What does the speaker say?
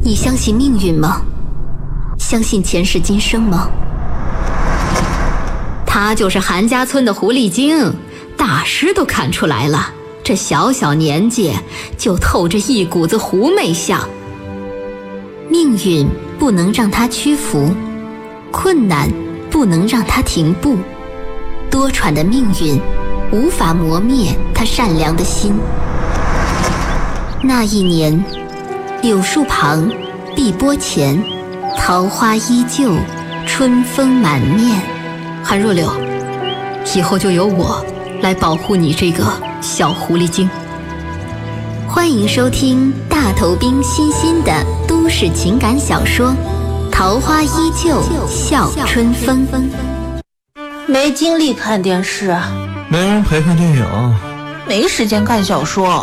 你相信命运吗？相信前世今生吗？他就是韩家村的狐狸精，大师都看出来了，这小小年纪就透着一股子狐媚相。命运不能让他屈服，困难不能让他停步，多舛的命运无法磨灭他善良的心。那一年，柳树旁，碧波前，桃花依旧，春风满面。韩若柳，以后就由我来保护你这个小狐狸精。欢迎收听大头兵新的都市情感小说《桃花依旧笑春风》。 没精力看电视， 没人陪看电影， 没时间看小说。